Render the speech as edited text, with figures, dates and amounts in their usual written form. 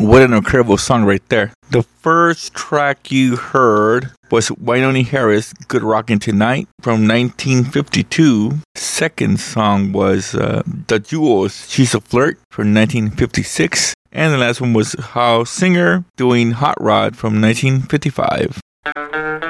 what an incredible song right there. The first track you heard was Wynonie Harris, Good Rockin' Tonight from 1952. Second song was The Jewels, She's a Flirt from 1956. And the last one was Hal Singer doing Hot Rod from 1955.